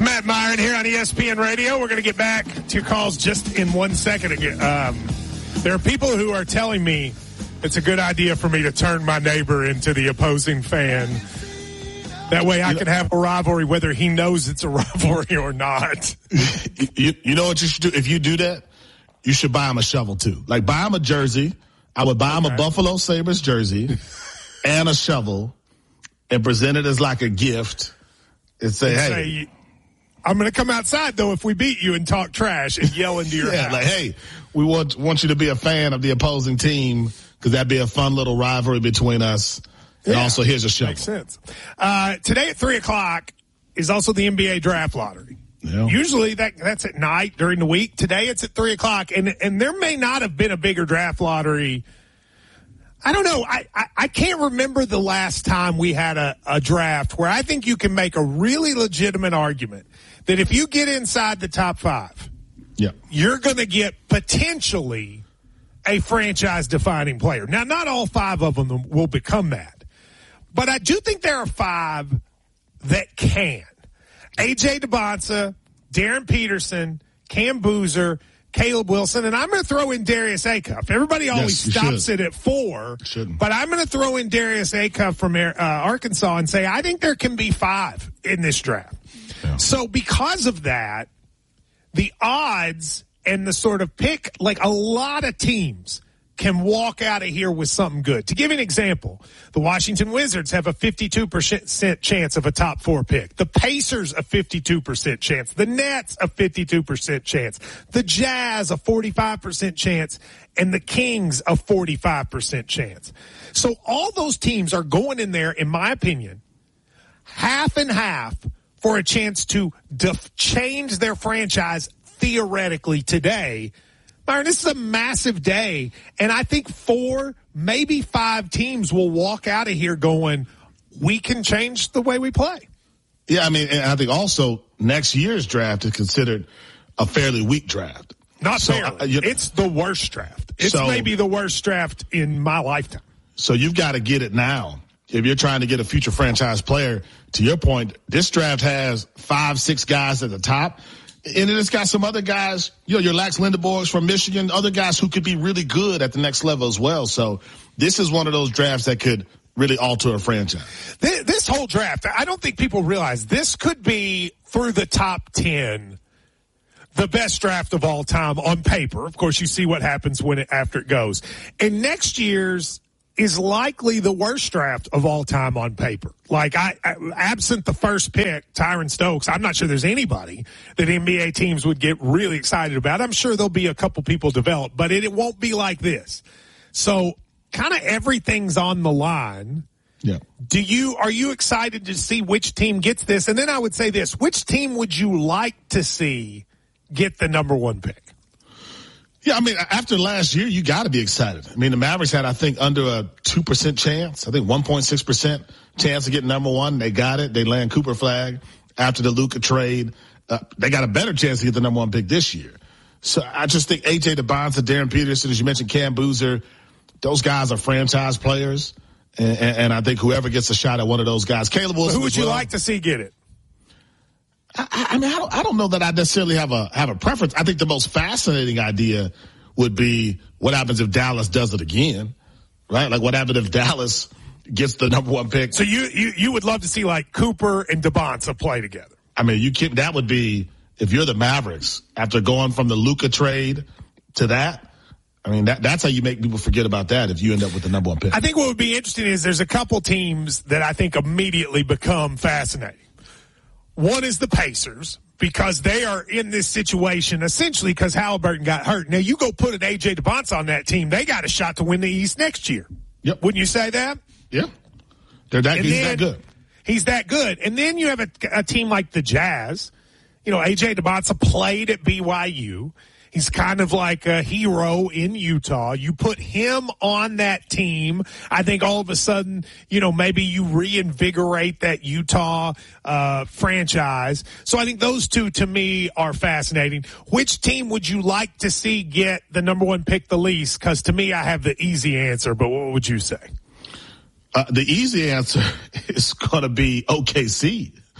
Matt Myron here on ESPN Radio. We're going to get back to your calls just in 1 second. There are people who are telling me it's a good idea for me to turn my neighbor into the opposing fan. That way I can have a rivalry whether he knows it's a rivalry or not. You know what you should do? If you do that, you should buy him a shovel too. Like, buy him a jersey. I would buy him a Buffalo Sabres jersey and a shovel and present it as like a gift and say, hey, I'm going to come outside, though, if we beat you and talk trash and yell into your house. Like, hey, we want you to be a fan of the opposing team because that'd be a fun little rivalry between us. And also, here's a shovel. Makes sense. Today at 3 o'clock is also the NBA draft lottery. Yeah. Usually that's at night during the week. Today it's at 3 o'clock, and there may not have been a bigger draft lottery. I don't know. I can't remember the last time we had a draft where I think you can make a really legitimate argument that if you get inside the top 5, you're going to get potentially a franchise-defining player. Now, not all 5 of them will become that, but I do think there are 5 that can. A.J. Debonsa, Darren Peterson, Cam Boozer, Caleb Wilson, and I'm going to throw in Darius Acuff. Everybody always stops it at 4, but I'm going to throw in Darius Acuff from Arkansas and say I think there can be 5 in this draft. Yeah. So because of that, the odds and the sort of pick, like a lot of teams can walk out of here with something good. To give you an example, the Washington Wizards have a 52% chance of a top 4 pick. The Pacers, a 52% chance. The Nets, a 52% chance. The Jazz, a 45% chance. And the Kings, a 45% chance. So all those teams are going in there, in my opinion, half and half for a chance to change their franchise theoretically today. Byron, this is a massive day, and I think 4, maybe 5 teams will walk out of here going, we can change the way we play. Yeah, I mean, and I think also next year's draft is considered a fairly weak draft. Not fairly. It's the worst draft. It's maybe the worst draft in my lifetime. So you've got to get it now. If you're trying to get a future franchise player, to your point, this draft has 5, 6 guys at the top. And then it's got some other guys, your Lax Lindeborgs from Michigan, other guys who could be really good at the next level as well. So this is one of those drafts that could really alter a franchise. This whole draft, I don't think people realize this could be through the top 10, the best draft of all time on paper. Of course, you see what happens after it goes. And next year's is likely the worst draft of all time on paper. Like, absent the first pick, Tyron Stokes, I'm not sure there's anybody that NBA teams would get really excited about. I'm sure there'll be a couple people develop, but it won't be like this. So, kind of everything's on the line. Yeah. Are you excited to see which team gets this? And then I would say this, which team would you like to see get the number 1 pick? Yeah, I mean, after last year, you got to be excited. I mean, the Mavericks had, I think, under a 2% chance. I think 1.6% chance to get number 1. They got it. They land Cooper Flag after the Luka trade. They got a better chance to get the number 1 pick this year. So I just think A.J. Debonsa, Darren Peterson, as you mentioned, Cam Boozer, those guys are franchise players. And I think whoever gets a shot at one of those guys, Caleb Wilson. Who would you like to see get it? I mean, I don't know that I necessarily have a preference. I think the most fascinating idea would be what happens if Dallas does it again, right? Like, what happens if Dallas gets the number 1 pick? So you would love to see, like, Cooper and Debonsa play together. I mean, that would be, if you're the Mavericks, after going from the Luka trade to that, I mean, that's how you make people forget about that if you end up with the number 1 pick. I think what would be interesting is there's a couple teams that I think immediately become fascinating. One is the Pacers, because they are in this situation essentially because Halliburton got hurt. Now, you go put an A.J. Debonsa on that team, they got a shot to win the East next year. Yep. Wouldn't you say that? Yeah. He's that good. He's that good. And then you have a team like the Jazz. A.J. Debonsa played at BYU. He's kind of like a hero in Utah. You put him on that team, I think all of a sudden, maybe you reinvigorate that Utah franchise. So I think those two, to me, are fascinating. Which team would you like to see get the number 1 pick the least? Because to me, I have the easy answer, but what would you say? The easy answer is going to be OKC.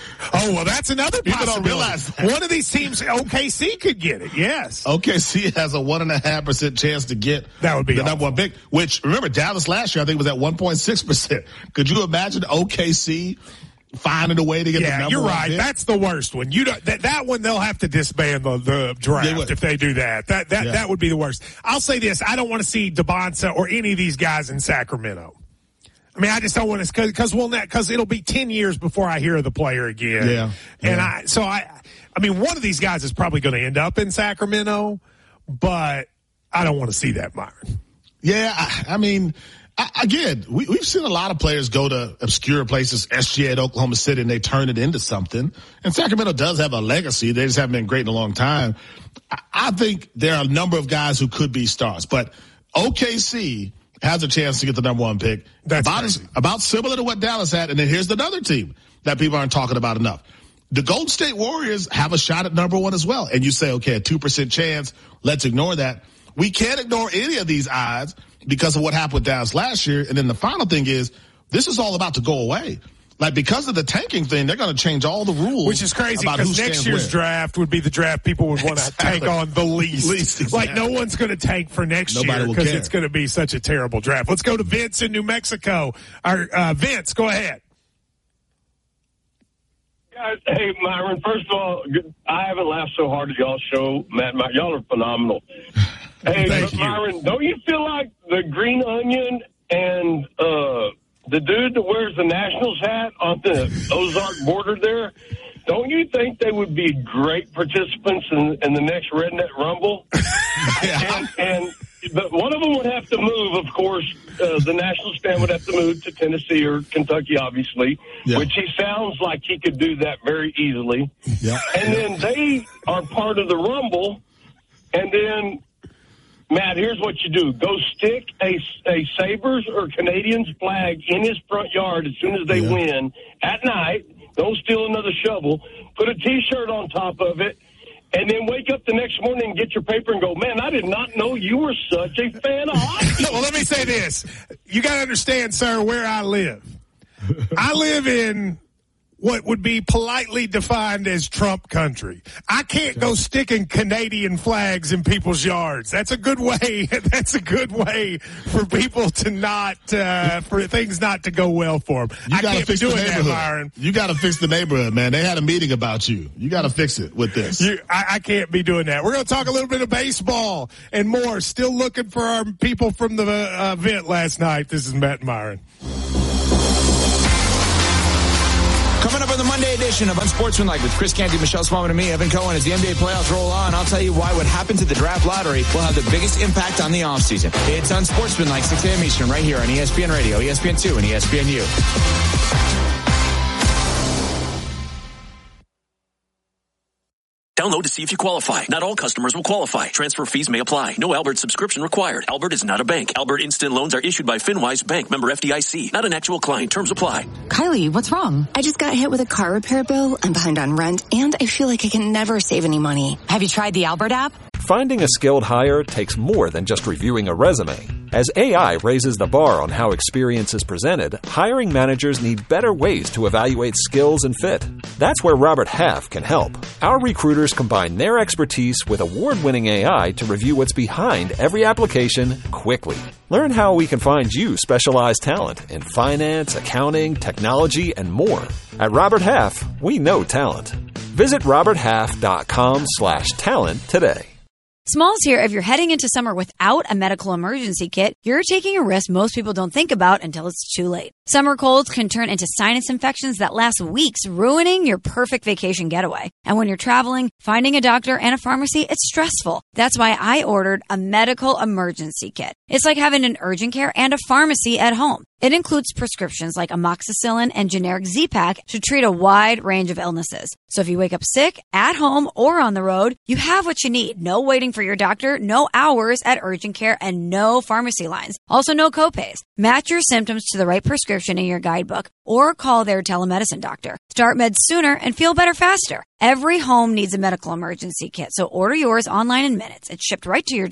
Oh, well, that's another People possibility. don't realize that. One of these teams, OKC, could get it, yes. OKC has a 1.5% chance to get that would be the number one pick, which, remember, Dallas last year, I think, was at 1.6%. Could you imagine OKC finding a way to get the number one pick? Yeah, you're right. That's the worst one. You don't, that one, they'll have to disband the draft if they do that. That would be the worst. I'll say this. I don't want to see Debonsa or any of these guys in Sacramento. I mean, I just don't want to, because it'll be 10 years before I hear of the player again. Yeah. And I mean, one of these guys is probably going to end up in Sacramento, but I don't want to see that, Myron. Yeah, I mean, again, we've seen a lot of players go to obscure places, SGA at Oklahoma City, and they turn it into something. And Sacramento does have a legacy. They just haven't been great in a long time. I think there are a number of guys who could be stars, but OKC has a chance to get the number one pick. That's about similar to what Dallas had. And then here's another team that people aren't talking about enough. The Golden State Warriors have a shot at number one as well. And you say, okay, a 2% chance. Let's ignore that. We can't ignore any of these odds because of what happened with Dallas last year. And then the final thing is, this is all about to go away. Like, because of the tanking thing, they're going to change all the rules. Which is crazy, because next year's draft would be the draft people would want to take on the least. Exactly. Like, no one's going to tank for next year because it's going to be such a terrible draft. Let's go to Vince in New Mexico. Vince, go ahead. Guys, hey, Myron, first of all, I haven't laughed so hard at y'all's show. Matt, y'all are phenomenal. Hey, but Myron, don't you feel like the Green Onion and the dude that wears the Nationals hat on the Ozark border there, don't you think they would be great participants in the next Redneck Rumble? But one of them would have to move, of course. The Nationals fan would have to move to Tennessee or Kentucky, obviously, which he sounds like he could do that very easily. And then they are part of the Rumble, and then Matt, here's what you do. Go stick a Sabres or Canadians flag in his front yard as soon as they win at night. Don't steal another shovel. Put a T-shirt on top of it, and then wake up the next morning and get your paper and go, man, I did not know you were such a fan of hockey. Well, let me say this. You got to understand, sir, where I live. I live in what would be politely defined as Trump country. I can't go sticking Canadian flags in people's yards. That's a good way. That's a good way for people to not, for things not to go well for them. I can't be doing that, Myron. You got to fix the neighborhood, man. They had a meeting about you. You got to fix it with this. I can't be doing that. We're going to talk a little bit of baseball and more. Still looking for our people from the event last night. This is Matt and Myron. Coming up on the Monday edition of Unsportsmanlike with Chris Canty, Michelle Swam, and me, Evan Cohen, as the NBA playoffs roll on, I'll tell you why what happened to the draft lottery will have the biggest impact on the offseason. It's Unsportsmanlike, 6 a.m. Eastern, right here on ESPN Radio, ESPN2, and ESPNU. Download to see if you qualify. Not all customers will qualify. Transfer fees may apply. No Albert subscription required. Albert is not a bank. Albert Instant Loans are issued by FinWise Bank, member FDIC. Not an actual client. Terms apply. Kylie, what's wrong? I just got hit with a car repair bill. I'm behind on rent, and I feel like I can never save any money. Have you tried the Albert app? Finding a skilled hire takes more than just reviewing a resume. As AI raises the bar on how experience is presented, hiring managers need better ways to evaluate skills and fit. That's where Robert Half can help. Our recruiters combine their expertise with award-winning AI to review what's behind every application quickly. Learn how we can find you specialized talent in finance, accounting, technology, and more. At Robert Half, we know talent. Visit roberthalf.com/talent today. Smalls here. If you're heading into summer without a medical emergency kit, you're taking a risk most people don't think about until it's too late. Summer colds can turn into sinus infections that last weeks, ruining your perfect vacation getaway. And when you're traveling, finding a doctor and a pharmacy, it's stressful. That's why I ordered a medical emergency kit. It's like having an urgent care and a pharmacy at home. It includes prescriptions like amoxicillin and generic Z-Pak to treat a wide range of illnesses. So if you wake up sick, at home, or on the road, you have what you need. No waiting for your doctor, no hours at urgent care, and no pharmacy lines. Also, no copays. Match your symptoms to the right prescription in your guidebook or call their telemedicine doctor. Start meds sooner and feel better faster. Every home needs a medical emergency kit, so order yours online in minutes. It's shipped right to your door.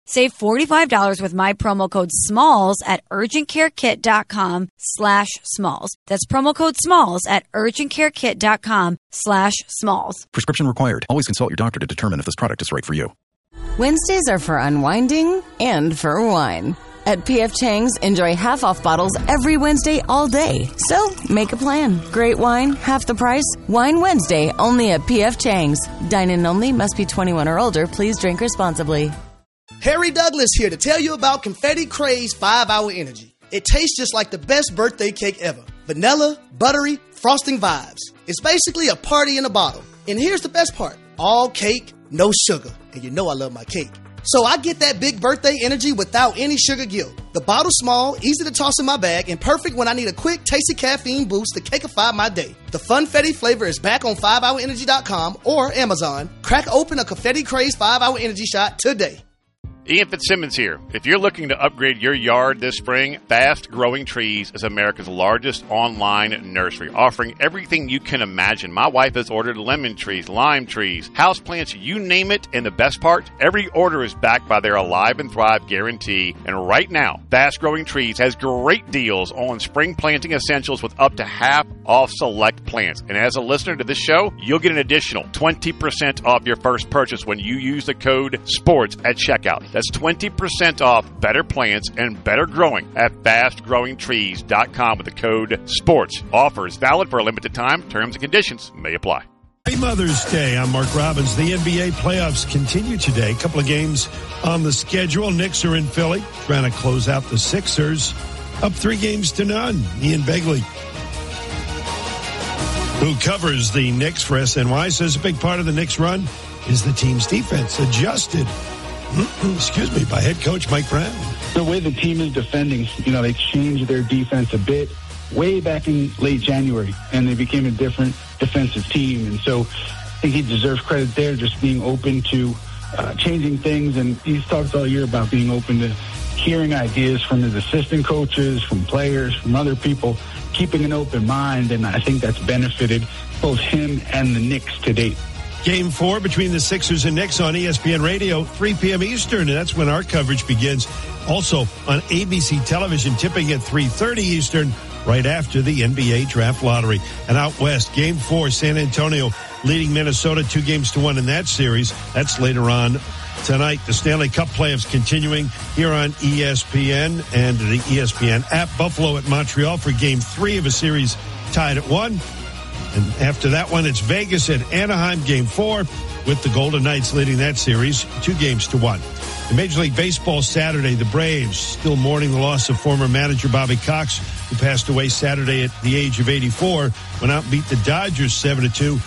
Save $45 with my promo code SMALLS at urgentcarekit.com/smalls. That's promo code SMALLS at urgentcarekit.com/smalls. Prescription required. Always consult your doctor to determine if this product is right for you. Wednesdays are for unwinding and for wine. At P.F. Chang's, enjoy half-off bottles every Wednesday all day. So, make a plan. Great wine, half the price. Wine Wednesday, only at P.F. Chang's. Dine-in only, must be 21 or older. Please drink responsibly. Harry Douglas here to tell you about Confetti Craze 5-Hour Energy. It tastes just like the best birthday cake ever. Vanilla, buttery, frosting vibes. It's basically a party in a bottle. And here's the best part. All cake, no sugar. And you know I love my cake. So I get that big birthday energy without any sugar guilt. The bottle's small, easy to toss in my bag, and perfect when I need a quick, tasty caffeine boost to cakeify my day. The Funfetti flavor is back on 5hourenergy.com or Amazon. Crack open a Confetti Craze 5-Hour Energy shot today. Ian Fitzsimmons here. If you're looking to upgrade your yard this spring, Fast Growing Trees is America's largest online nursery, offering everything you can imagine. My wife has ordered lemon trees, lime trees, houseplants, you name it. And the best part, every order is backed by their Alive and Thrive guarantee. And right now, Fast Growing Trees has great deals on spring planting essentials with up to half off select plants. And as a listener to this show, you'll get an additional 20% off your first purchase when you use the code SPORTS at checkout. That's 20% off better plants and better growing at fastgrowingtrees.com with the code SPORTS. Offers valid for a limited time. Terms and conditions may apply. Happy Mother's Day. I'm Mark Robbins. The NBA playoffs continue today. A couple of games on the schedule. Knicks are in Philly trying to close out the Sixers. Up 3-0. Ian Begley, who covers the Knicks for SNY, says a big part of the Knicks run is the team's defense, adjusted by head coach Mike Brown. The way the team is defending, they changed their defense a bit way back in late January, and they became a different defensive team. And so I think he deserves credit there, just being open to changing things. And he's talked all year about being open to hearing ideas from his assistant coaches, from players, from other people, keeping an open mind. And I think that's benefited both him and the Knicks to date. Game 4 between the Sixers and Knicks on ESPN Radio, 3 p.m. Eastern, and that's when our coverage begins. Also on ABC television, tipping at 3:30 Eastern, right after the NBA Draft Lottery. And out west, Game 4, San Antonio leading Minnesota 2-1 in that series. That's later on tonight. The Stanley Cup playoffs continuing here on ESPN and the ESPN app. Buffalo at Montreal for Game 3 of a series tied at 1. And after that one, it's Vegas at Anaheim, Game 4, with the Golden Knights leading that series 2-1. In Major League Baseball Saturday, the Braves still mourning the loss of former manager Bobby Cox, who passed away Saturday at the age of 84, went out and beat the Dodgers 7-2.